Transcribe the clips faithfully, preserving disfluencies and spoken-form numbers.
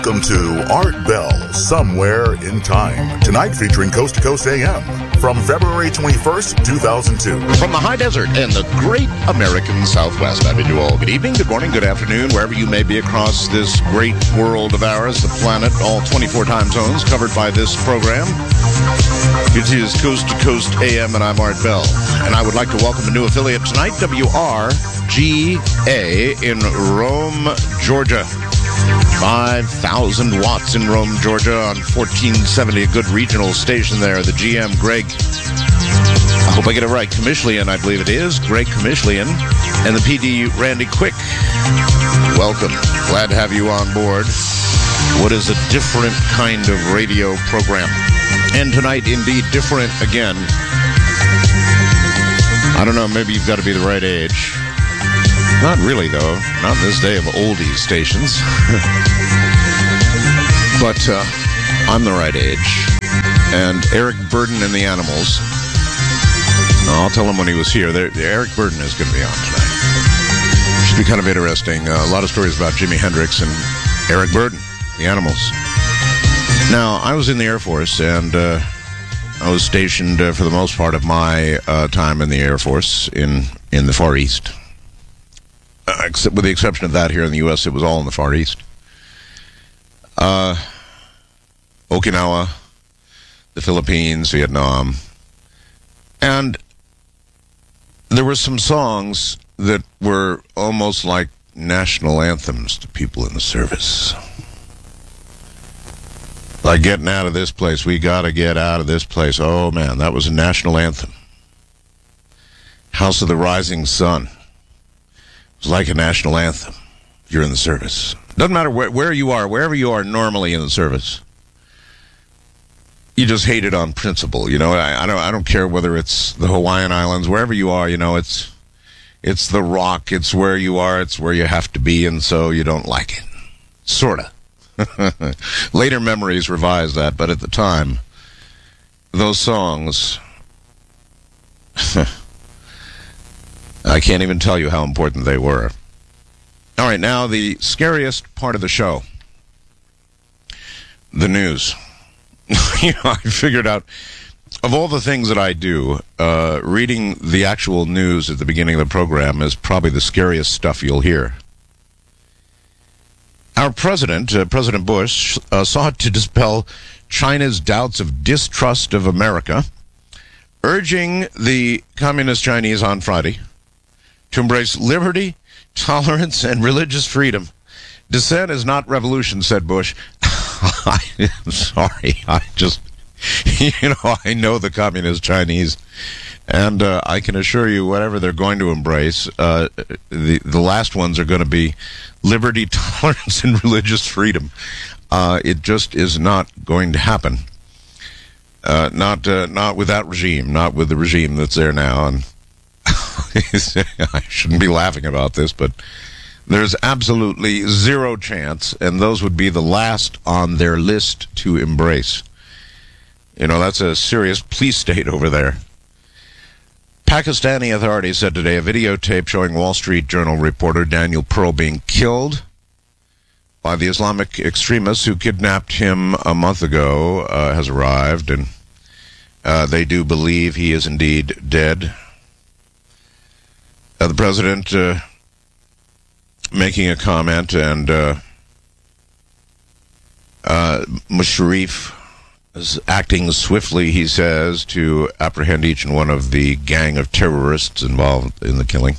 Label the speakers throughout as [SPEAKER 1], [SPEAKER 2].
[SPEAKER 1] Welcome to Art Bell, Somewhere in Time. Tonight featuring Coast to Coast A M from February twenty-first, two thousand two.
[SPEAKER 2] From the high desert and the great American Southwest, I bid you all good evening, good morning, good afternoon, wherever you may be across this great world of ours, the planet, all twenty-four time zones covered by this program. It is Coast to Coast A M, and I'm Art Bell. And I would like to welcome a new affiliate tonight, W R G A in Rome, Georgia. five thousand watts in Rome, Georgia on fourteen seventy, a good regional station there. The G M, Greg, I hope I get it right, Comishlian, I believe it is, Greg Comishlian, and the P D, Randy Quick. Welcome. Glad to have you on board. What is a different kind of radio program? And tonight, indeed, different again. I don't know, maybe you've got to be the right age. Not really, though. Not in this day of oldies stations. But uh, I'm the right age. And Eric Burden and the Animals. I'll tell him when he was here. They're, Eric Burden is going to be on tonight. Should be kind of interesting. Uh, a lot of stories about Jimi Hendrix and Eric Burden, the Animals. Now, I was in the Air Force, and uh, I was stationed uh, for the most part of my uh, time in the Air Force in, in the Far East. Uh, except with the exception of that, here in the U S, it was all in the Far East. Uh, Okinawa, the Philippines, Vietnam. And there were some songs that were almost like national anthems to people in the service. Like getting out of this place, we gotta get out of this place. Oh man, that was a national anthem. House of the Rising Sun. It's like a national anthem if you're in the service. Doesn't matter where, where you are, wherever you are normally in the service. You just hate it on principle. You know, I, I don't I don't care whether it's the Hawaiian Islands, wherever you are, you know, it's it's the rock, it's where you are, it's where you have to be, and so you don't like it. Sorta. Later memories revise that, but at the time, those songs, I can't even tell you how important they were. All right, now the scariest part of the show, the news. You know, I figured out, of all the things that I do, uh, reading the actual news at the beginning of the program is probably the scariest stuff you'll hear. Our president, uh, President Bush, uh, sought to dispel China's doubts of distrust of America, urging the Communist Chinese on Friday to embrace liberty, tolerance, and religious freedom. Dissent is not revolution, said Bush. I'm sorry. I just, you know, I know the Communist Chinese, and uh, I can assure you whatever they're going to embrace, uh, the, the last ones are going to be liberty, tolerance, and religious freedom. Uh, it just is not going to happen. Uh, not, uh, not with that regime, not with the regime that's there now, and I shouldn't be laughing about this, but there's absolutely zero chance, and those would be the last on their list to embrace. You know, that's a serious police state over there. Pakistani authorities said today a videotape showing Wall Street Journal reporter Daniel Pearl being killed by the Islamic extremists who kidnapped him a month ago uh, has arrived, and uh, they do believe he is indeed dead. Uh, the president uh, making a comment, and uh, uh, Musharraf is acting swiftly, he says, to apprehend each and one of the gang of terrorists involved in the killing.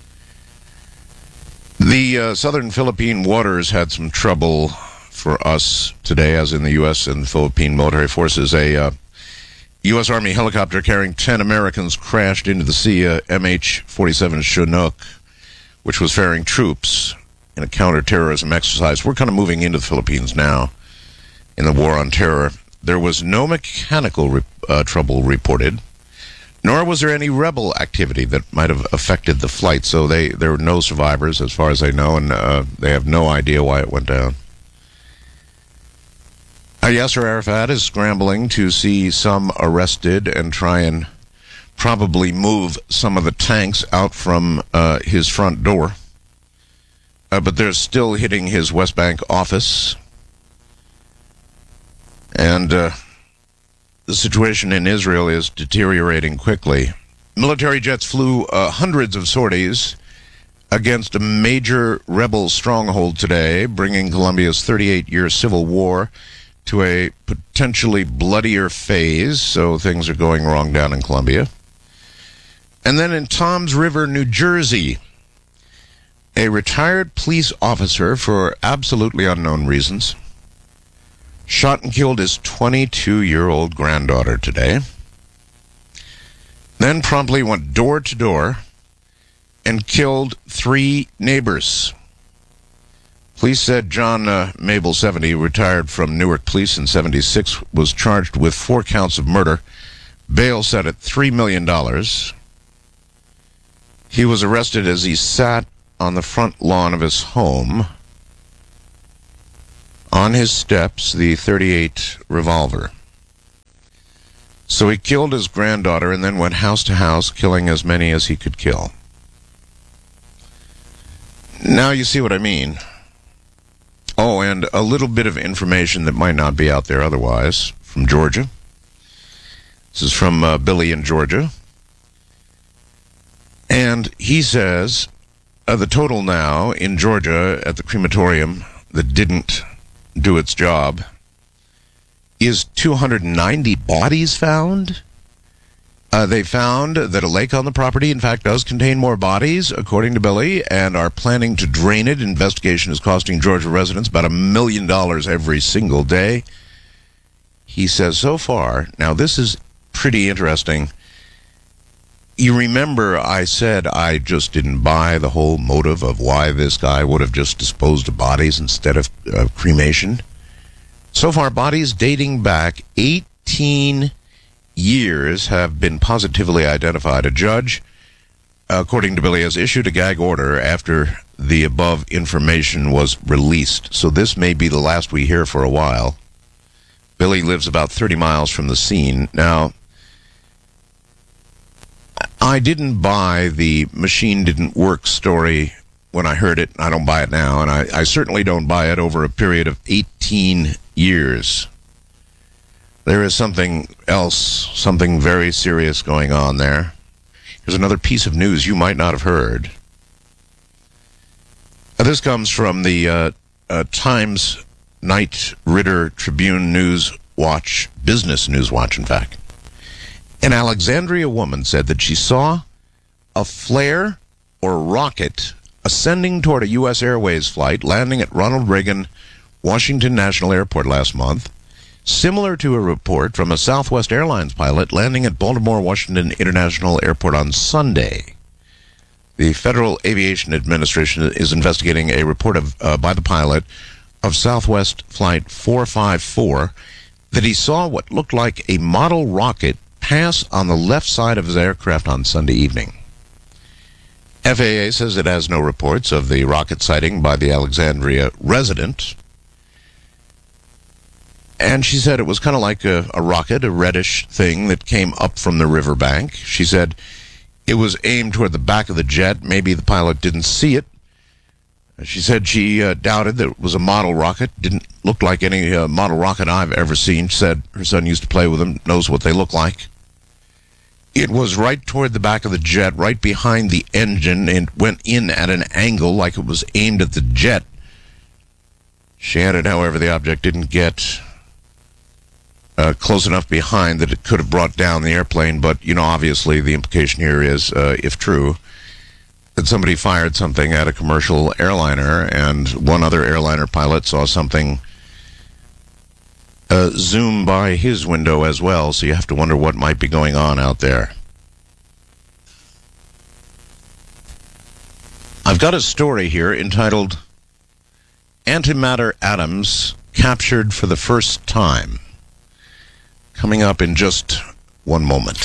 [SPEAKER 2] The uh, southern Philippine waters had some trouble for us today, as in the U S and Philippine military forces. A uh, U S Army helicopter carrying ten Americans crashed into the sea, uh, M H forty-seven Chinook, which was ferrying troops in a counterterrorism exercise. We're kind of moving into the Philippines now in the war on terror. There was no mechanical re- uh, trouble reported, nor was there any rebel activity that might have affected the flight. So they there were no survivors, as far as I know, and uh, they have no idea why it went down. Uh, Yasser Arafat is scrambling to see some arrested and try and probably move some of the tanks out from uh, his front door. Uh, but they're still hitting his West Bank office. And uh, the situation in Israel is deteriorating quickly. Military jets flew uh, hundreds of sorties against a major rebel stronghold today, bringing Colombia's thirty-eight-year civil war to a potentially bloodier phase, so things are going wrong down in Colombia. And then in Toms River, New Jersey, a retired police officer, for absolutely unknown reasons, shot and killed his twenty-two-year-old granddaughter today, then promptly went door to door and killed three neighbors. Police said John uh, Mabel, seventy, retired from Newark Police in seventy-six, was charged with four counts of murder. Bail set at three million dollars. He was arrested as he sat on the front lawn of his home. On his steps, the thirty-eight revolver. So he killed his granddaughter and then went house to house, killing as many as he could kill. Now you see what I mean. Oh, and a little bit of information that might not be out there otherwise from Georgia. This is from uh, Billy in Georgia. And he says uh, the total now in Georgia at the crematorium that didn't do its job is two hundred ninety bodies found. Uh, they found that a lake on the property, in fact, does contain more bodies, according to Billy, and are planning to drain it. Investigation is costing Georgia residents about a million dollars every single day. He says so far, now this is pretty interesting. You remember I said I just didn't buy the whole motive of why this guy would have just disposed of bodies instead of uh, cremation? So far, bodies dating back eighteen years have been positively identified. A judge, according to Billy, has issued a gag order after the above information was released. So this may be the last we hear for a while. Billy lives about thirty miles from the scene. Now, I didn't buy the machine didn't work story when I heard it. I don't buy it now, and I, I certainly don't buy it over a period of eighteen years. There is something else, something very serious going on there. Here's another piece of news you might not have heard. Uh, this comes from the uh, uh, Times Knight Ridder Tribune News Watch, Business News Watch, in fact. An Alexandria woman said that she saw a flare or rocket ascending toward a U S Airways flight landing at Ronald Reagan Washington National Airport last month, similar to a report from a Southwest Airlines pilot landing at Baltimore Washington International Airport on Sunday. The Federal Aviation Administration is investigating a report of uh, by the pilot of Southwest Flight four five four that he saw what looked like a model rocket pass on the left side of his aircraft on Sunday evening. F A A says it has no reports of the rocket sighting by the Alexandria resident. And she said it was kind of like a, a rocket, a reddish thing that came up from the riverbank. She said it was aimed toward the back of the jet. Maybe the pilot didn't see it. She said she uh, doubted that it was a model rocket. Didn't look like any uh, model rocket I've ever seen. She said her son used to play with them, knows what they look like. It was right toward the back of the jet, right behind the engine, and went in at an angle like it was aimed at the jet. She added, however, the object didn't get Uh, close enough behind that it could have brought down the airplane, but, you know, obviously the implication here is, uh, if true, that somebody fired something at a commercial airliner, and one other airliner pilot saw something uh, zoom by his window as well, so you have to wonder what might be going on out there. I've got a story here entitled Antimatter Atoms Captured for the First Time. Coming up in just one moment.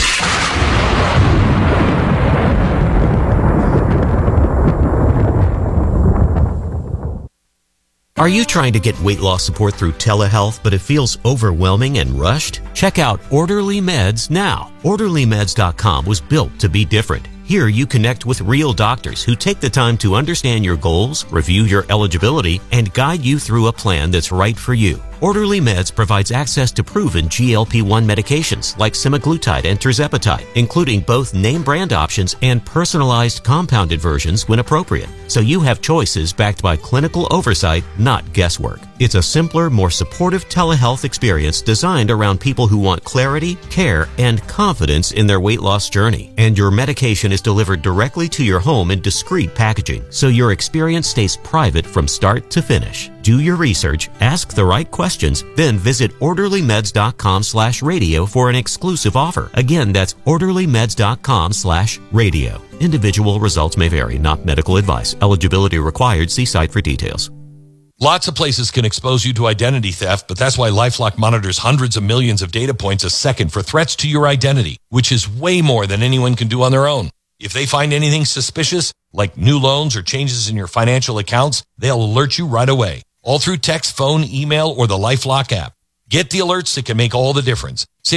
[SPEAKER 3] Are you trying to get weight loss support through telehealth, but it feels overwhelming and rushed? Check out Orderly Meds now. Orderly Meds dot com was built to be different. Here you connect with real doctors who take the time to understand your goals, review your eligibility, and guide you through a plan that's right for you. Orderly Meds provides access to proven G L P one medications like semaglutide and tirzepatide, including both name brand options and personalized compounded versions when appropriate. So you have choices backed by clinical oversight, not guesswork. It's a simpler, more supportive telehealth experience designed around people who want clarity, care, and confidence in their weight loss journey. And your medication is delivered directly to your home in discreet packaging, so your experience stays private from start to finish. Do your research, ask the right questions, then visit orderlymeds.com slash radio for an exclusive offer. Again, that's orderlymeds.com slash radio. Individual results may vary, not medical advice. Eligibility required. See site for details.
[SPEAKER 4] Lots of places can expose you to identity theft, but that's why LifeLock monitors hundreds of millions of data points a second for threats to your identity, which is way more than anyone can do on their own. If they find anything suspicious, like new loans or changes in your financial accounts, they'll alert you right away, all through text, phone, email, or the LifeLock app. Get the alerts that can make all the difference.